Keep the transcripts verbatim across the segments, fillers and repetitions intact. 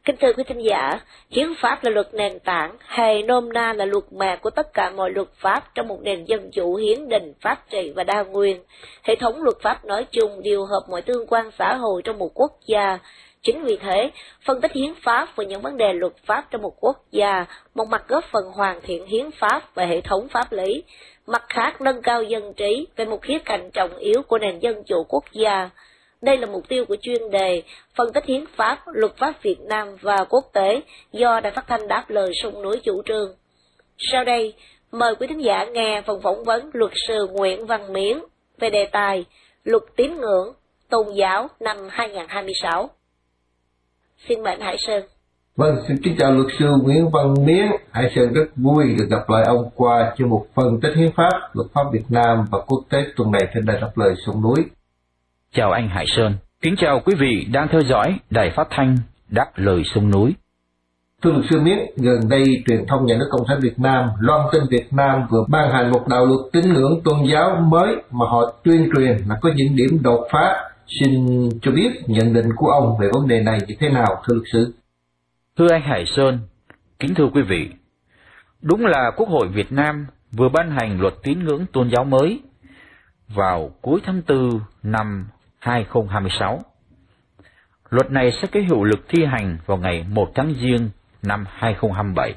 Kính thưa quý thính giả, hiến pháp là luật nền tảng, hay nôm na là luật mẹ của tất cả mọi luật pháp trong một nền dân chủ hiến định, pháp trị và đa nguyên. Hệ thống luật pháp nói chung điều hợp mọi tương quan xã hội trong một quốc gia. Chính vì thế, phân tích hiến pháp và những vấn đề luật pháp trong một quốc gia, một mặt góp phần hoàn thiện hiến pháp và hệ thống pháp lý, mặt khác nâng cao dân trí về một khía cạnh trọng yếu của nền dân chủ quốc gia. Đây là mục tiêu của chuyên đề phân tích hiến pháp, luật pháp Việt Nam và quốc tế do Đài Phát thanh Đáp Lời Sông Núi chủ trương. Sau đây, mời quý thính giả nghe phần phỏng vấn luật sư Nguyễn Văn Miến về đề tài Luật Tín ngưỡng Tôn giáo năm hai nghìn không trăm hai mươi sáu. Xin mời Hải Sơn. Vâng, xin kính chào luật sư Nguyễn Văn Miến. Hải Sơn rất vui được gặp lại ông qua chuyên mục phân tích hiến pháp, luật pháp Việt Nam và quốc tế tuần này trên Đài Đáp Lời Sông Núi. Chào anh Hải Sơn, kính chào quý vị đang theo dõi Đài Phát thanh Đáp Lời Sông Núi. Thưa luật sư Miến, gần đây truyền thông nhà nước Cộng sản Việt Nam loan tin Việt Nam vừa ban hành một đạo luật tín ngưỡng tôn giáo mới mà họ tuyên truyền là có những điểm đột phá. Xin cho biết nhận định của ông về vấn đề này như thế nào, thưa luật sư? Thưa anh Hải Sơn, kính thưa quý vị, đúng là Quốc hội Việt Nam vừa ban hành luật tín ngưỡng tôn giáo mới vào cuối tháng tư năm hai nghìn không trăm hai mươi sáu. Luật này sẽ có hiệu lực thi hành vào ngày một tháng Giêng năm hai nghìn không trăm hai mươi bảy.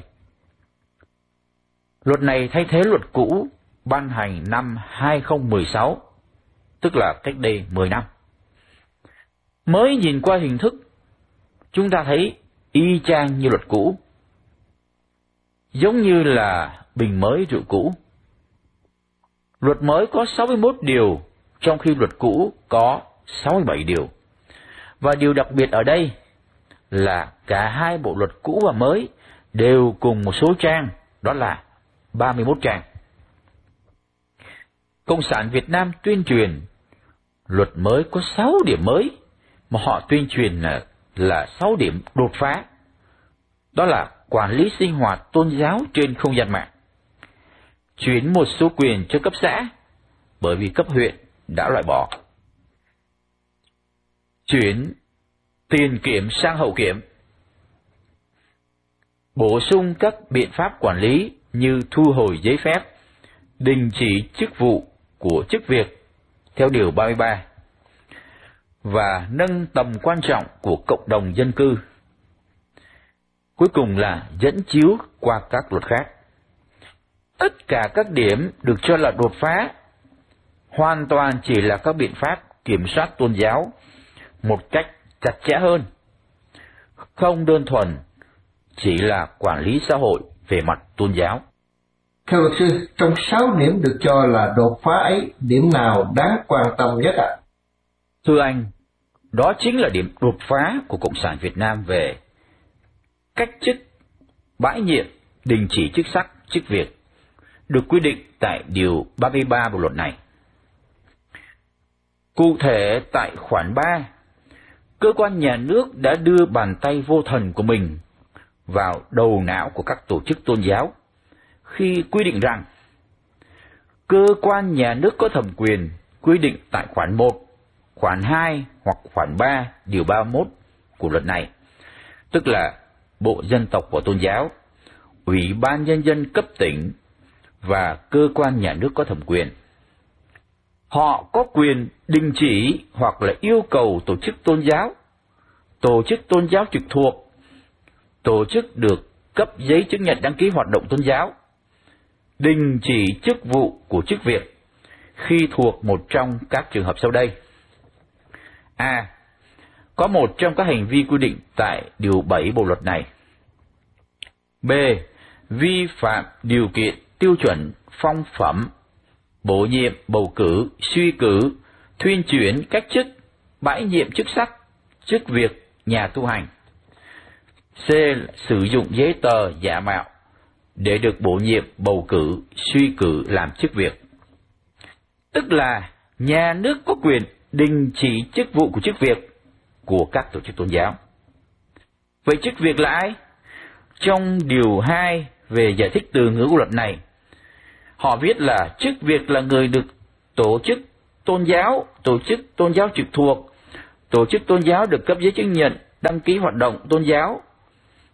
Luật này thay thế luật cũ ban hành năm hai nghìn không trăm mười sáu, tức là cách đây mười năm. Mới nhìn qua hình thức, chúng ta thấy y chang như luật cũ, giống như là bình mới rượu cũ. Luật mới có sáu mươi mốt điều, trong khi luật cũ có sáu mươi bảy điều. Và điều đặc biệt ở đây là cả hai bộ luật cũ và mới đều cùng một số trang, đó là ba mươi mốt trang. Cộng sản Việt Nam tuyên truyền luật mới có sáu điểm mới, mà họ tuyên truyền là, là sáu điểm đột phá. Đó là quản lý sinh hoạt tôn giáo trên không gian mạng, chuyển một số quyền cho cấp xã, bởi vì cấp huyện đã loại bỏ, chuyển tiền kiểm sang hậu kiểm, bổ sung các biện pháp quản lý như thu hồi giấy phép, đình chỉ chức vụ của chức việc theo điều ba mươi ba, và nâng tầm quan trọng của cộng đồng dân cư. Cuối cùng là dẫn chiếu qua các luật khác. Tất cả các điểm được cho là đột phá hoàn toàn chỉ là các biện pháp kiểm soát tôn giáo một cách chặt chẽ hơn, không đơn thuần chỉ là quản lý xã hội về mặt tôn giáo. Theo luật sư, trong sáu điểm được cho là đột phá ấy, điểm nào đáng quan tâm nhất ạ? Thưa anh, đó chính là điểm đột phá của Cộng sản Việt Nam về cách chức, bãi nhiệm, đình chỉ chức sắc, chức việc, được quy định tại điều ba mươi ba bộ luật này. Cụ thể tại khoản ba, cơ quan nhà nước đã đưa bàn tay vô thần của mình vào đầu não của các tổ chức tôn giáo khi quy định rằng cơ quan nhà nước có thẩm quyền quy định tại khoản một, khoản hai hoặc khoản ba điều ba mươi mốt của luật này, tức là Bộ Dân tộc và Tôn giáo, Ủy ban Nhân dân cấp tỉnh và cơ quan nhà nước có thẩm quyền. Họ có quyền đình chỉ hoặc là yêu cầu tổ chức tôn giáo, tổ chức tôn giáo trực thuộc, tổ chức được cấp giấy chứng nhận đăng ký hoạt động tôn giáo, đình chỉ chức vụ của chức việc khi thuộc một trong các trường hợp sau đây. A. Có một trong các hành vi quy định tại điều bảy bộ luật này. B. Vi phạm điều kiện, tiêu chuẩn, phong phẩm, bổ nhiệm, bầu cử, suy cử, thuyên chuyển cách chức, bãi nhiệm chức sắc, chức việc, nhà tu hành. C. Sử dụng giấy tờ giả mạo để được bổ nhiệm, bầu cử, suy cử làm chức việc. Tức là nhà nước có quyền đình chỉ chức vụ của chức việc của các tổ chức tôn giáo. Vậy chức việc là ai? Trong điều hai về giải thích từ ngữ của luật này, họ viết là chức việc là người được tổ chức tôn giáo, tổ chức tôn giáo trực thuộc, tổ chức tôn giáo được cấp giấy chứng nhận đăng ký hoạt động tôn giáo,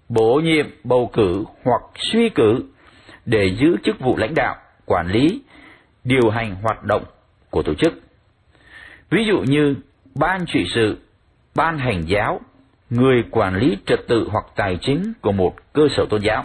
bổ nhiệm, bầu cử hoặc suy cử để giữ chức vụ lãnh đạo, quản lý, điều hành hoạt động của tổ chức. Ví dụ như ban trị sự, ban hành giáo, người quản lý trật tự hoặc tài chính của một cơ sở tôn giáo.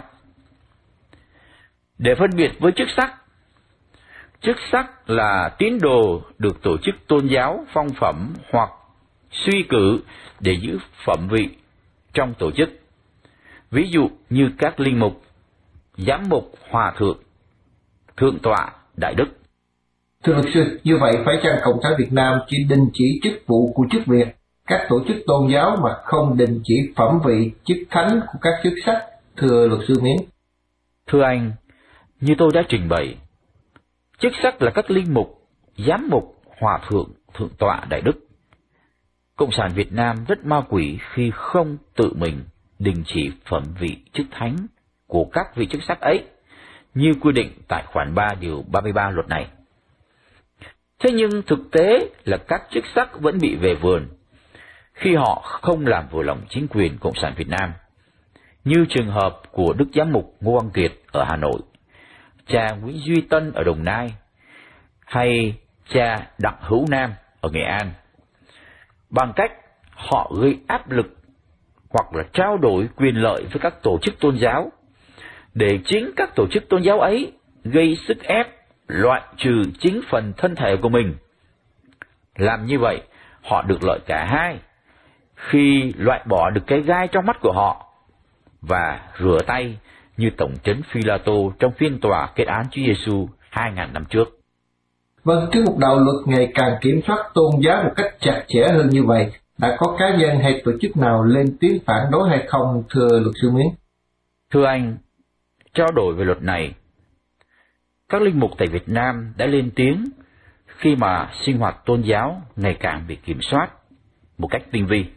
Để phân biệt với chức sắc, chức sắc là tín đồ được tổ chức tôn giáo phong phẩm hoặc suy cử để giữ phẩm vị trong tổ chức. Ví dụ như các linh mục, giám mục, hòa thượng, thượng tọa, đại đức. Thưa luật sư, như vậy phải chăng Cộng sản Việt Nam chỉ đình chỉ chức vụ của chức việc các tổ chức tôn giáo mà không đình chỉ phẩm vị chức thánh của các chức sắc? Thưa luật sư Miến. Thưa anh, như tôi đã trình bày, chức sắc là các linh mục, giám mục, hòa thượng, thượng tọa, đại đức. Cộng sản Việt Nam rất ma quỷ khi không tự mình đình chỉ phẩm vị chức thánh của các vị chức sắc ấy, như quy định tại khoản ba điều ba mươi ba luật này. Thế nhưng thực tế là các chức sắc vẫn bị về vườn khi họ không làm vừa lòng chính quyền Cộng sản Việt Nam, như trường hợp của Đức Giám mục Ngô Quang Kiệt ở Hà Nội, cha Nguyễn Duy Tân ở Đồng Nai, hay cha Đặng Hữu Nam ở Nghệ An, bằng cách họ gây áp lực hoặc là trao đổi quyền lợi với các tổ chức tôn giáo, để chính các tổ chức tôn giáo ấy gây sức ép loại trừ chính phần thân thể của mình. Làm như vậy, họ được lợi cả hai, khi loại bỏ được cái gai trong mắt của họ và rửa tay như Tổng trấn Phi-la-tô trong phiên tòa kết án Chúa Giêsu hai ngàn năm trước. Vâng, trước một đạo luật ngày càng kiểm soát tôn giáo một cách chặt chẽ hơn như vậy, đã có cá nhân hay tổ chức nào lên tiếng phản đối hay không, thưa luật sư Miến? Thưa anh, trao đổi về luật này, các linh mục tại Việt Nam đã lên tiếng khi mà sinh hoạt tôn giáo ngày càng bị kiểm soát một cách tinh vi.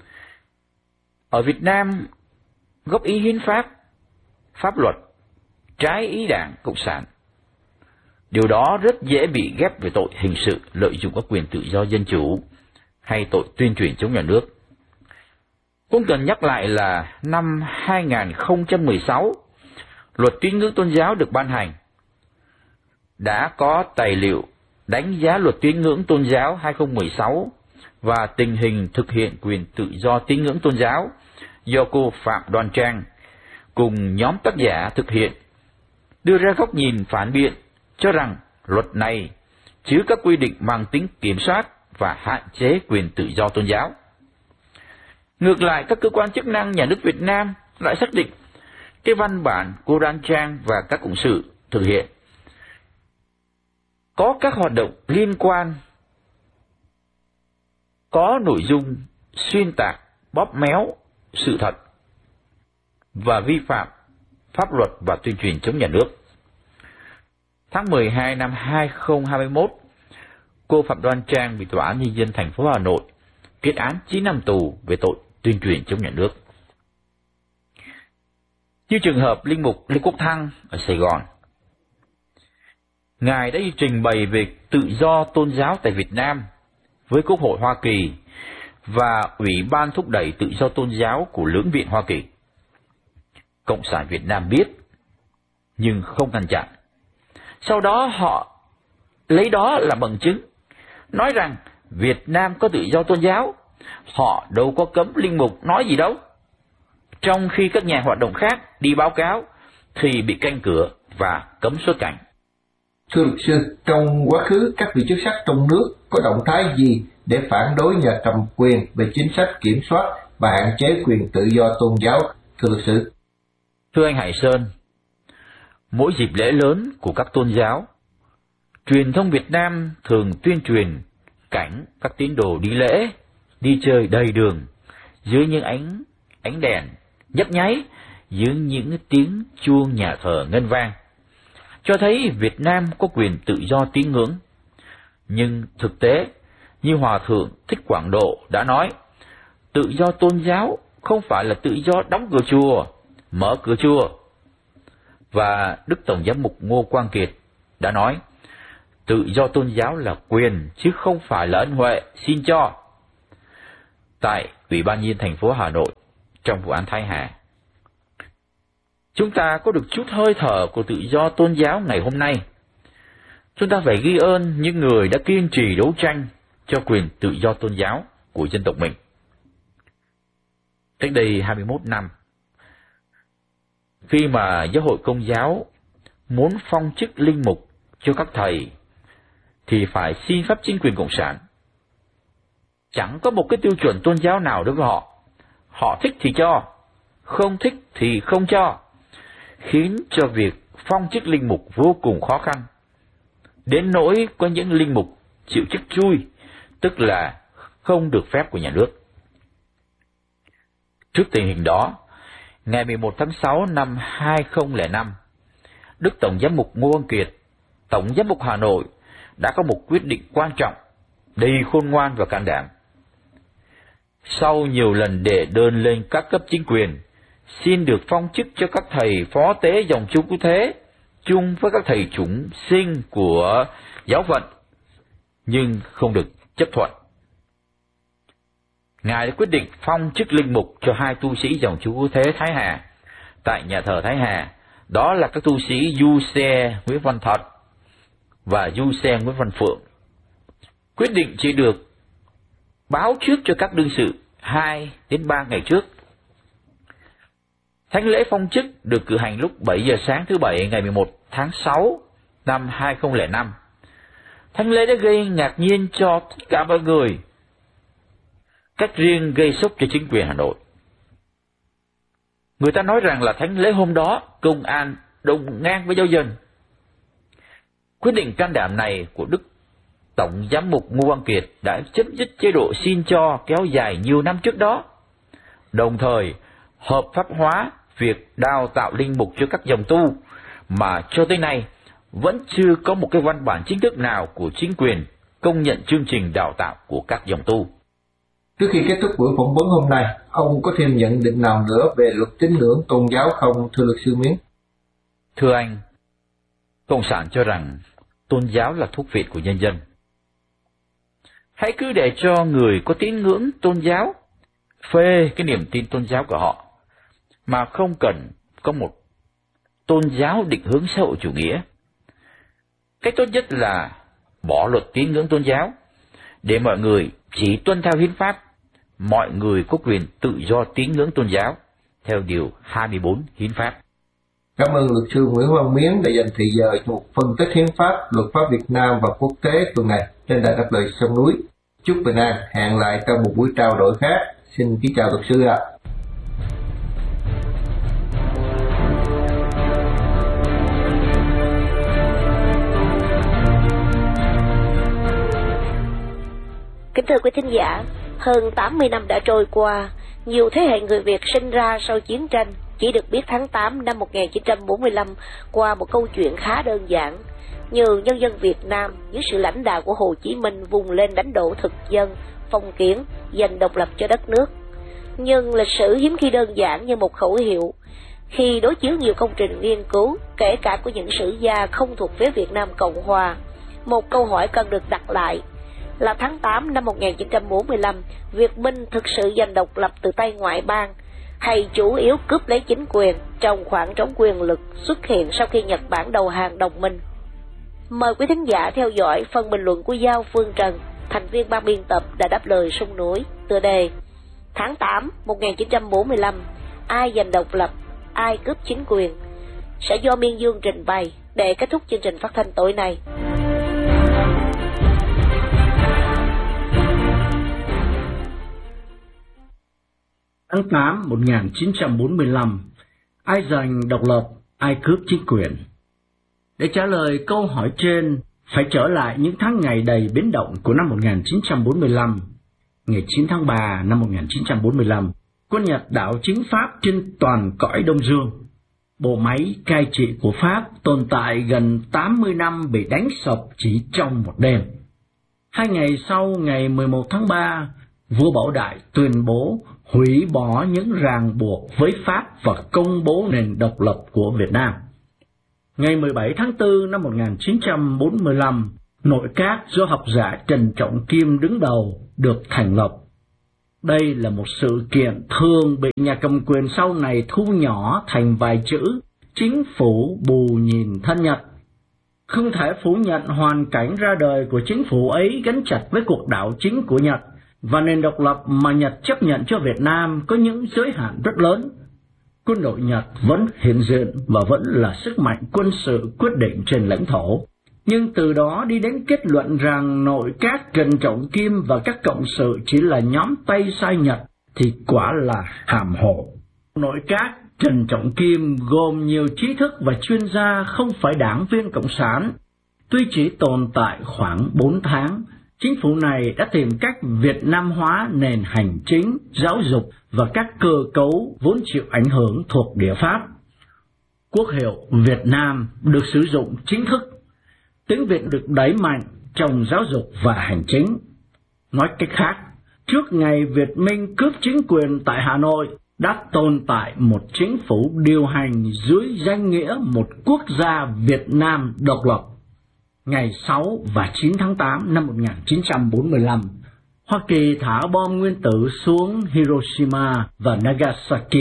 Ở Việt Nam, góp ý hiến pháp, pháp luật, trái ý Đảng Cộng sản. Điều đó rất dễ bị ghép về tội hình sự lợi dụng các quyền tự do dân chủ hay tội tuyên truyền chống nhà nước. Cũng cần nhắc lại là năm hai nghìn không trăm mười sáu, luật tín ngưỡng tôn giáo được ban hành. Đã có tài liệu đánh giá luật tín ngưỡng tôn giáo hai nghìn không trăm mười sáu và tình hình thực hiện quyền tự do tín ngưỡng tôn giáo do cô Phạm Đoan Trang cùng nhóm tác giả thực hiện, đưa ra góc nhìn phản biện cho rằng luật này chứa các quy định mang tính kiểm soát và hạn chế quyền tự do tôn giáo. Ngược lại, các cơ quan chức năng nhà nước Việt Nam lại xác định cái văn bản cô Đoan Trang và các cộng sự thực hiện có các hoạt động liên quan, có nội dung xuyên tạc, bóp méo sự thật và vi phạm pháp luật và tuyên truyền chống nhà nước. Tháng mười hai năm hai nghìn không trăm hai mươi mốt, cô Phạm Đoan Trang bị Tòa án Nhân dân thành phố Hà Nội kết án chín năm tù về tội tuyên truyền chống nhà nước. Như trường hợp linh mục Lê Quốc Thăng ở Sài Gòn, Ngài đã trình bày về tự do tôn giáo tại Việt Nam với Quốc hội Hoa Kỳ và Ủy ban thúc đẩy tự do tôn giáo của Lưỡng viện Hoa Kỳ. Cộng sản Việt Nam biết, nhưng không ngăn chặn. Sau đó họ lấy đó là bằng chứng, nói rằng Việt Nam có tự do tôn giáo, họ đâu có cấm linh mục nói gì đâu. Trong khi các nhà hoạt động khác đi báo cáo thì bị canh cửa và cấm xuất cảnh. Thưa luật sư, trong quá khứ các vị chức sắc trong nước có động thái gì để phản đối nhà cầm quyền về chính sách kiểm soát và hạn chế quyền tự do tôn giáo, thưa luật sư? Thưa anh Hải Sơn, mỗi dịp lễ lớn của các tôn giáo, truyền thông Việt Nam thường tuyên truyền cảnh các tín đồ đi lễ, đi chơi đầy đường, dưới những ánh ánh đèn nhấp nháy, dưới những tiếng chuông nhà thờ ngân vang, cho thấy Việt Nam có quyền tự do tín ngưỡng. Nhưng thực tế, như Hòa Thượng Thích Quảng Độ đã nói, tự do tôn giáo không phải là tự do đóng cửa chùa, mở cửa chùa. Và Đức Tổng Giám mục Ngô Quang Kiệt đã nói, tự do tôn giáo là quyền chứ không phải là ân huệ xin cho. Tại Ủy ban nhân dân thành phố Hà Nội trong vụ án Thái Hà. chúng ta có được chút hơi thở của tự do tôn giáo ngày hôm nay, chúng ta phải ghi ơn những người đã kiên trì đấu tranh cho quyền tự do tôn giáo của dân tộc mình. Cách đây hai mươi mốt năm, khi mà giáo hội Công giáo muốn phong chức linh mục cho các thầy thì phải xin phép chính quyền Cộng sản. Chẳng có một cái tiêu chuẩn tôn giáo nào đối với họ. Họ thích thì cho, không thích thì không cho, khiến cho việc phong chức linh mục vô cùng khó khăn. Đến nỗi có những linh mục chịu chức chui, tức là không được phép của nhà nước. Trước tình hình đó, ngày mười một tháng sáu năm hai không không năm, Đức Tổng giám mục Ngô Văn Kiệt, Tổng giám mục Hà Nội đã có một quyết định quan trọng, đầy khôn ngoan và can đảm. Sau nhiều lần đệ đơn lên các cấp chính quyền, xin được phong chức cho các thầy phó tế dòng chú cứu thế, chung với các thầy chúng sinh của giáo phận, nhưng không được chấp thuận. Ngài đã quyết định phong chức linh mục cho hai tu sĩ dòng chú cứu thế Thái Hà tại nhà thờ Thái Hà, đó là các tu sĩ Du Xe Nguyễn Văn Thật và Du Xe Nguyễn Văn Phượng. Quyết định chỉ được báo trước cho các đương sự hai đến ba ngày trước. Thánh lễ phong chức được cử hành lúc bảy giờ sáng thứ Bảy ngày mười một tháng sáu năm hai không không năm. Thánh lễ đã gây ngạc nhiên cho tất cả mọi người, cách riêng gây sốc cho chính quyền Hà Nội. Người ta nói rằng là thánh lễ hôm đó công an đồng ngang với giáo dân. Quyết định can đảm này của Đức Tổng giám mục Ngô Văn Kiệt đã chấm dứt chế độ xin cho kéo dài nhiều năm trước đó, đồng thời hợp pháp hóa việc đào tạo linh mục cho các dòng tu, mà cho tới nay vẫn chưa có một cái văn bản chính thức nào của chính quyền công nhận chương trình đào tạo của các dòng tu. Trước khi kết thúc buổi phỏng vấn hôm nay, ông có thêm nhận định nào nữa về luật tín ngưỡng tôn giáo không, thưa luật sư Miến? Thưa anh, Cộng sản cho rằng tôn giáo là thuốc viện của nhân dân. Hãy cứ để cho người có tín ngưỡng tôn giáo phê cái niềm tin tôn giáo của họ, mà không cần có một tôn giáo định hướng xã hội chủ nghĩa. Cách tốt nhất là bỏ luật tín ngưỡng tôn giáo, để mọi người chỉ tuân theo hiến pháp. Mọi người có quyền tự do tín ngưỡng tôn giáo theo điều hai mươi bốn hiến pháp. Cảm ơn luật sư Nguyễn Văn Miến đã dành thời giờ cho một phân tích hiến pháp, luật pháp Việt Nam và quốc tế tuần này trên đài Đáp Lời Sông Núi. Chúc bình an, hẹn lại trong một buổi trao đổi khác. Xin kính chào luật sư ạ. Kính thưa quý thính giả, hơn tám mươi năm đã trôi qua, nhiều thế hệ người Việt sinh ra sau chiến tranh chỉ được biết tháng tám năm một nghìn chín trăm bốn mươi lăm qua một câu chuyện khá đơn giản, như nhân dân Việt Nam dưới sự lãnh đạo của Hồ Chí Minh vùng lên đánh đổ thực dân, phong kiến, giành độc lập cho đất nước. Nhưng lịch sử hiếm khi đơn giản như một khẩu hiệu. Khi đối chiếu nhiều công trình nghiên cứu, kể cả của những sử gia không thuộc phía Việt Nam Cộng Hòa, một câu hỏi cần được đặt lại là tháng tám năm một nghìn chín trăm bốn mươi lăm, Việt Minh thực sự giành độc lập từ tay ngoại bang, hay chủ yếu cướp lấy chính quyền trong khoảng trống quyền lực xuất hiện sau khi Nhật Bản đầu hàng đồng minh? Mời quý thính giả theo dõi phần bình luận của Giao Phương Trần, thành viên ban biên tập Đài Đáp Lời Sông Núi, tựa đề Tháng tám một nghìn chín trăm bốn mươi lăm, ai giành độc lập, ai cướp chính quyền, sẽ do Miên Dương trình bày để kết thúc chương trình phát thanh tối nay. Tháng tám một nghìn chín trăm bốn mươi lăm, ai giành độc lập, ai cướp chính quyền? Để trả lời câu hỏi trên, phải trở lại những tháng ngày đầy biến động của năm một nghìn chín trăm bốn mươi lăm. Ngày chín tháng ba năm một nghìn chín trăm bốn mươi lăm, quân Nhật đảo chính Pháp trên toàn cõi Đông Dương. Bộ máy cai trị của Pháp tồn tại gần tám mươi năm bị đánh sập chỉ trong một đêm. Hai ngày sau, ngày mười một tháng ba, vua Bảo Đại tuyên bố hủy bỏ những ràng buộc với Pháp và công bố nền độc lập của Việt Nam. Ngày mười bảy tháng tư năm một nghìn chín trăm bốn mươi lăm, nội các do học giả Trần Trọng Kim đứng đầu được thành lập. Đây là một sự kiện thường bị nhà cầm quyền sau này thu nhỏ thành vài chữ chính phủ bù nhìn thân Nhật. Không thể phủ nhận hoàn cảnh ra đời của chính phủ ấy gắn chặt với cuộc đảo chính của Nhật, và nền độc lập mà Nhật chấp nhận cho Việt Nam có những giới hạn rất lớn. Quân đội Nhật vẫn hiện diện và vẫn là sức mạnh quân sự quyết định trên lãnh thổ. Nhưng từ đó đi đến kết luận rằng nội các Trần Trọng Kim và các cộng sự chỉ là nhóm tay sai Nhật thì quả là hàm hồ. Nội các Trần Trọng Kim gồm nhiều trí thức và chuyên gia không phải đảng viên Cộng sản. Tuy chỉ tồn tại khoảng bốn tháng, chính phủ này đã tìm cách Việt Nam hóa nền hành chính, giáo dục và các cơ cấu vốn chịu ảnh hưởng thuộc địa Pháp. Quốc hiệu Việt Nam được sử dụng chính thức. Tiếng Việt được đẩy mạnh trong giáo dục và hành chính. Nói cách khác, trước ngày Việt Minh cướp chính quyền tại Hà Nội, đã tồn tại một chính phủ điều hành dưới danh nghĩa một quốc gia Việt Nam độc lập. Ngày sáu và chín tháng tám năm một nghìn chín trăm bốn mươi lăm, Hoa Kỳ thả bom nguyên tử xuống Hiroshima và Nagasaki.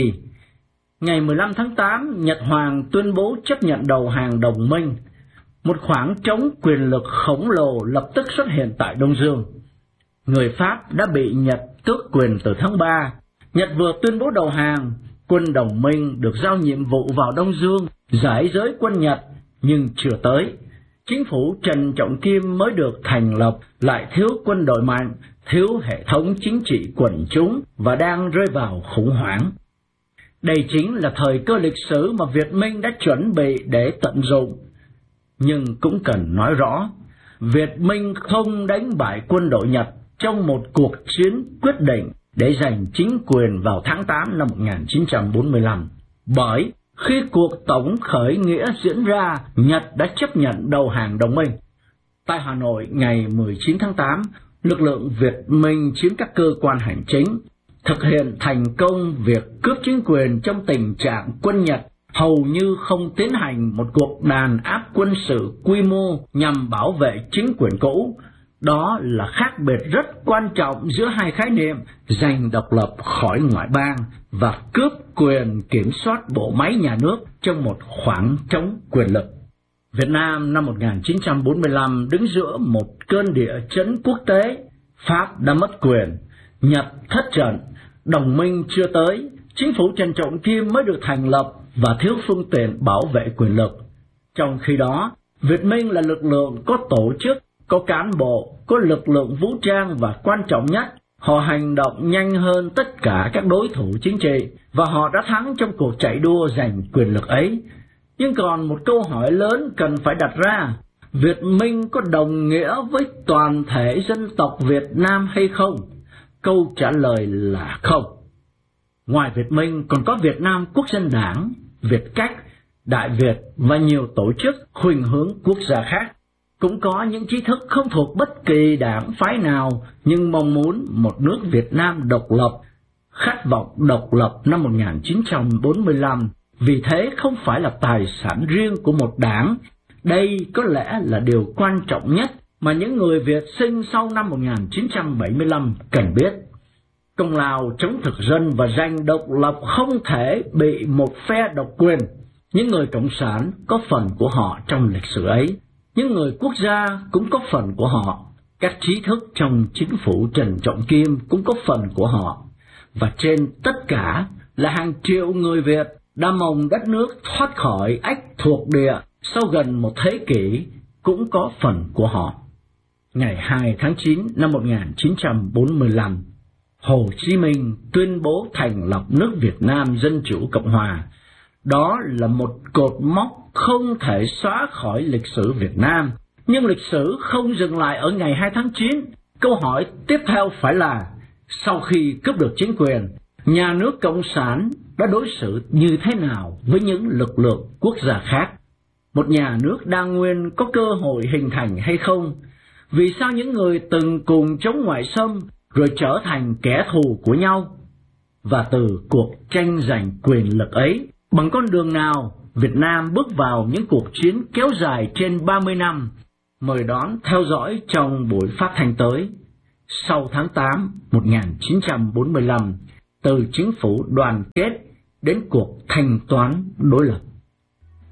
Ngày mười lăm tháng tám, Nhật Hoàng tuyên bố chấp nhận đầu hàng đồng minh. Một khoảng trống quyền lực khổng lồ lập tức xuất hiện tại Đông Dương. Người Pháp đã bị Nhật tước quyền từ tháng ba. Nhật vừa tuyên bố đầu hàng, quân đồng minh được giao nhiệm vụ vào Đông Dương giải giới quân Nhật, nhưng chưa tới. Chính phủ Trần Trọng Kim mới được thành lập, lại thiếu quân đội mạnh, thiếu hệ thống chính trị quần chúng và đang rơi vào khủng hoảng. Đây chính là thời cơ lịch sử mà Việt Minh đã chuẩn bị để tận dụng. Nhưng cũng cần nói rõ, Việt Minh không đánh bại quân đội Nhật trong một cuộc chiến quyết định để giành chính quyền vào tháng tám năm một nghìn chín trăm bốn mươi lăm. Bởi khi cuộc tổng khởi nghĩa diễn ra, Nhật đã chấp nhận đầu hàng đồng minh. Tại Hà Nội ngày mười chín tháng tám, lực lượng Việt Minh chiếm các cơ quan hành chính, thực hiện thành công việc cướp chính quyền trong tình trạng quân Nhật hầu như không tiến hành một cuộc đàn áp quân sự quy mô nhằm bảo vệ chính quyền cũ. Đó là khác biệt rất quan trọng giữa hai khái niệm giành độc lập khỏi ngoại bang và cướp quyền kiểm soát bộ máy nhà nước trong một khoảng trống quyền lực. Việt Nam năm một nghìn chín trăm bốn mươi lăm đứng giữa một cơn địa chấn quốc tế. Pháp đã mất quyền, Nhật thất trận, đồng minh chưa tới, chính phủ Trần Trọng Kim mới được thành lập và thiếu phương tiện bảo vệ quyền lực. Trong khi đó, Việt Minh là lực lượng có tổ chức, có cán bộ, có lực lượng vũ trang và quan trọng nhất, họ hành động nhanh hơn tất cả các đối thủ chính trị và họ đã thắng trong cuộc chạy đua giành quyền lực ấy. Nhưng còn một câu hỏi lớn cần phải đặt ra, Việt Minh có đồng nghĩa với toàn thể dân tộc Việt Nam hay không? Câu trả lời là không. Ngoài Việt Minh còn có Việt Nam Quốc dân Đảng, Việt Cách, Đại Việt và nhiều tổ chức khuynh hướng quốc gia khác. Cũng có những trí thức không thuộc bất kỳ đảng phái nào nhưng mong muốn một nước Việt Nam độc lập, khát vọng độc lập năm một nghìn chín trăm bốn mươi lăm, vì thế không phải là tài sản riêng của một đảng. Đây có lẽ là điều quan trọng nhất mà những người Việt sinh sau năm một nghìn chín trăm bảy mươi lăm cần biết. Công lao chống thực dân và giành độc lập không thể bị một phe độc quyền. Những người cộng sản có phần của họ trong lịch sử ấy. Những người quốc gia cũng có phần của họ. Các trí thức trong chính phủ Trần Trọng Kim cũng có phần của họ. Và trên tất cả là hàng triệu người Việt đã mong đất nước thoát khỏi ách thuộc địa sau gần một thế kỷ cũng có phần của họ. Ngày hai tháng chín năm một nghìn chín trăm bốn mươi lăm, Hồ Chí Minh tuyên bố thành lập nước Việt Nam Dân Chủ Cộng Hòa. Đó là một cột mốc không thể xóa khỏi lịch sử Việt Nam. Nhưng lịch sử không dừng lại ở ngày hai tháng chín. Câu hỏi tiếp theo phải là, sau khi cướp được chính quyền, nhà nước Cộng sản đã đối xử như thế nào với những lực lượng quốc gia khác? Một nhà nước đa nguyên có cơ hội hình thành hay không? Vì sao những người từng cùng chống ngoại xâm rồi trở thành kẻ thù của nhau? Và từ cuộc tranh giành quyền lực ấy, bằng con đường nào Việt Nam bước vào những cuộc chiến kéo dài trên ba mươi năm? Mời đón theo dõi trong buổi phát thanh tới. Sau tháng tám một nghìn chín trăm bốn mươi lăm, từ chính phủ đoàn kết đến cuộc thanh toán đối lập.